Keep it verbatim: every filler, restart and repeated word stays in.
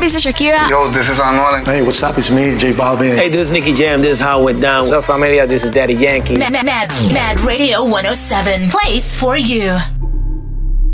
this is Shakira. Yo, this is Anuel. Hey, what's up? It's me, J Balvin. Hey, this is Nicky Jam. This is how it went down. What's up, familia? This is Daddy Yankee. Mad, Mad, Mad Radio one oh seven. Place for you.